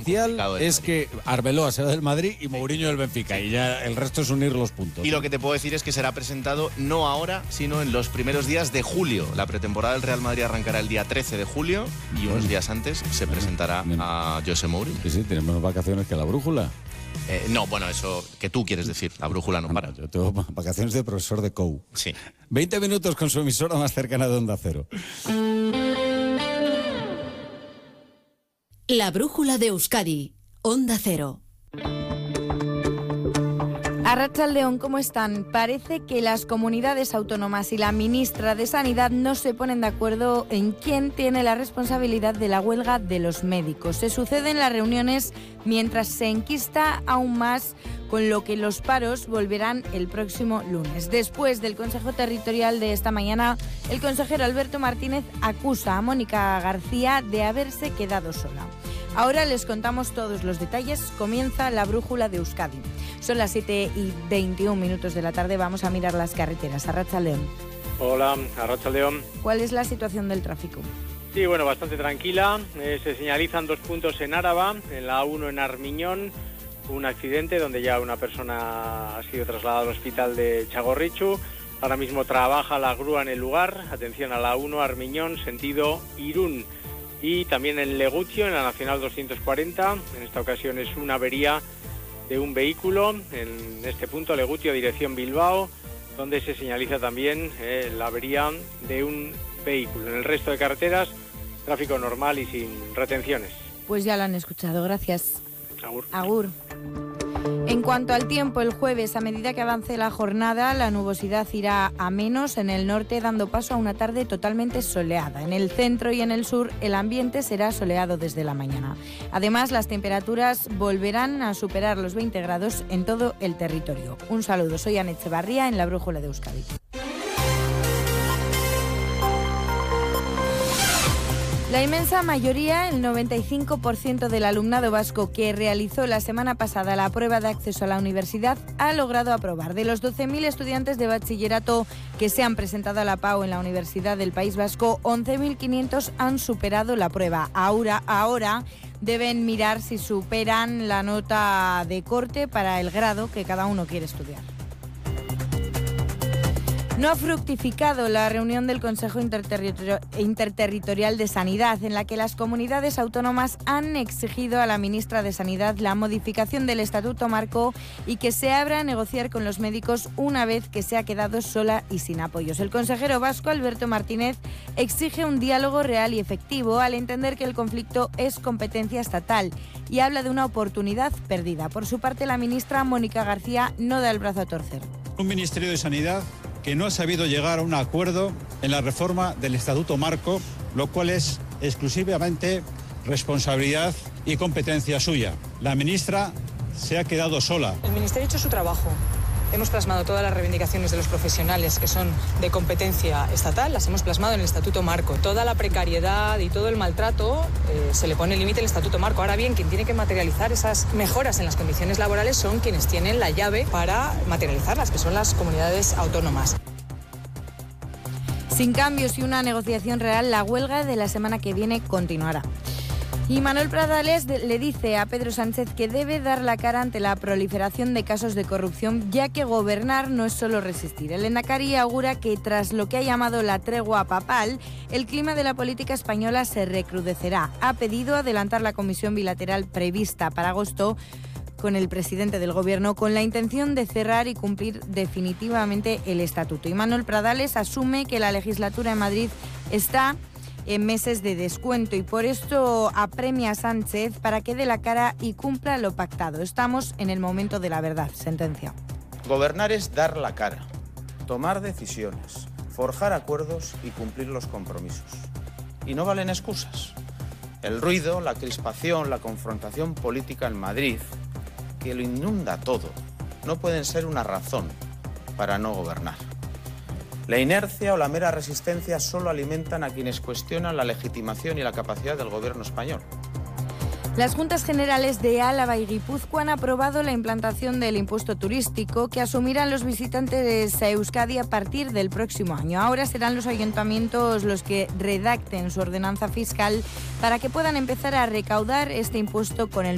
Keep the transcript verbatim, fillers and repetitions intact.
oficial es que Arbeloa será del Madrid y Mourinho del Benfica, y ya el resto es unir los puntos. Y lo que te puedo decir es que será presentado no ahora, sino en los primeros días de julio. La pretemporada del Real Madrid arrancará el día trece de julio y unos días antes se presentará a José Mourinho. Sí, sí, tiene menos vacaciones que la brújula. Eh, no, bueno, eso que tú quieres decir, la brújula no para. No, yo tengo vacaciones de profesor de C O U. Sí. veinte minutos con su emisora más cercana de Onda Cero. La brújula de Euskadi, Onda Cero. Arratsaldeon, ¿cómo están? Parece que las comunidades autónomas y la ministra de Sanidad no se ponen de acuerdo en quién tiene la responsabilidad de la huelga de los médicos. Se suceden las reuniones mientras se enquista aún más, con lo que los paros volverán el próximo lunes. Después del Consejo Territorial de esta mañana, el consejero Alberto Martínez acusa a Mónica García de haberse quedado sola. Ahora les contamos todos los detalles. Comienza la brújula de Euskadi. Son las siete y veintiún minutos de la tarde. Vamos a mirar las carreteras. Arratsaldeon. Hola, Arratsaldeon. ¿Cuál es la situación del tráfico? Sí, bueno, bastante tranquila. Eh, se señalizan dos puntos en Áraba, en la A uno en Armiñón, un accidente donde ya una persona ha sido trasladada al hospital de Txagorritxu. Ahora mismo trabaja la grúa en el lugar. Atención a la A uno Armiñón, sentido Irún. Y también en Legutio, en la Nacional doscientos cuarenta. En esta ocasión es una avería de un vehículo. En este punto, Legutio, dirección Bilbao, donde se señaliza también eh, la avería de un vehículo. En el resto de carreteras, tráfico normal y sin retenciones. Pues ya lo han escuchado, gracias. Agur. Agur. En cuanto al tiempo, el jueves, a medida que avance la jornada, la nubosidad irá a menos en el norte, dando paso a una tarde totalmente soleada. En el centro y en el sur, el ambiente será soleado desde la mañana. Además, las temperaturas volverán a superar los veinte grados en todo el territorio. Un saludo, soy Ana Echevarría en la Brújula de Euskadi. La inmensa mayoría, el noventa y cinco por ciento del alumnado vasco que realizó la semana pasada la prueba de acceso a la universidad, ha logrado aprobar. De los doce mil estudiantes de bachillerato que se han presentado a la PAU en la Universidad del País Vasco, once mil quinientos han superado la prueba. Ahora, ahora deben mirar si superan la nota de corte para el grado que cada uno quiere estudiar. No ha fructificado la reunión del Consejo Interterritori- Interterritorial de Sanidad, en la que las comunidades autónomas han exigido a la ministra de Sanidad la modificación del Estatuto Marco y que se abra a negociar con los médicos una vez que se ha quedado sola y sin apoyos. El consejero vasco, Alberto Martínez, exige un diálogo real y efectivo al entender que el conflicto es competencia estatal y habla de una oportunidad perdida. Por su parte, la ministra Mónica García no da el brazo a torcer. Un Ministerio de Sanidad que no ha sabido llegar a un acuerdo en la reforma del Estatuto Marco, lo cual es exclusivamente responsabilidad y competencia suya. La ministra se ha quedado sola. El Ministerio ha hecho su trabajo. Hemos plasmado todas las reivindicaciones de los profesionales que son de competencia estatal, las hemos plasmado en el Estatuto Marco. Toda la precariedad y todo el maltrato eh, se le pone límite al Estatuto Marco. Ahora bien, quien tiene que materializar esas mejoras en las condiciones laborales son quienes tienen la llave para materializarlas, que son las comunidades autónomas. Sin cambios y una negociación real, la huelga de la semana que viene continuará. Y Manuel Pradales le dice a Pedro Sánchez que debe dar la cara ante la proliferación de casos de corrupción, ya que gobernar no es solo resistir. El lehendakari augura que tras lo que ha llamado la tregua papal, el clima de la política española se recrudecerá. Ha pedido adelantar la comisión bilateral prevista para agosto con el presidente del gobierno, con la intención de cerrar y cumplir definitivamente el estatuto. Y Manuel Pradales asume que la legislatura en Madrid está en meses de descuento y por esto apremia a Sánchez para que dé la cara y cumpla lo pactado. Estamos en el momento de la verdad, sentencia. Gobernar es dar la cara, tomar decisiones, forjar acuerdos y cumplir los compromisos. Y no valen excusas. El ruido, la crispación, la confrontación política en Madrid, que lo inunda todo, no pueden ser una razón para no gobernar. La inercia o la mera resistencia solo alimentan a quienes cuestionan la legitimación y la capacidad del gobierno español. Las Juntas Generales de Álava y Guipúzcoa han aprobado la implantación del impuesto turístico que asumirán los visitantes a Euskadi a partir del próximo año. Ahora serán los ayuntamientos los que redacten su ordenanza fiscal para que puedan empezar a recaudar este impuesto con el